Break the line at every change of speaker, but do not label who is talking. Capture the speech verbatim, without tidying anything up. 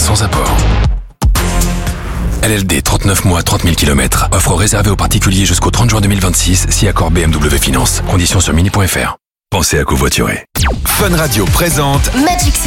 sans apport. L L D trente-neuf mois, trente mille kilomètres. Offre réservée aux particuliers jusqu'au trente juin deux mille vingt-six, si accord B M W Finance. Conditions sur mini point f r. Pensez à covoiturer.
Fun Radio présente
Magic